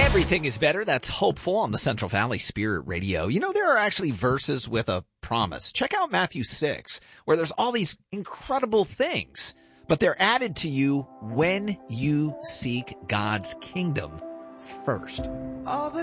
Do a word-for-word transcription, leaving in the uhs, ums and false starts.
Everything is better. That's hopeful on the Central Valley Spirit Radio. You know, there are actually verses with a promise. Check out Matthew six, where there's all these incredible things, but they're added to you when you seek God's kingdom first. All the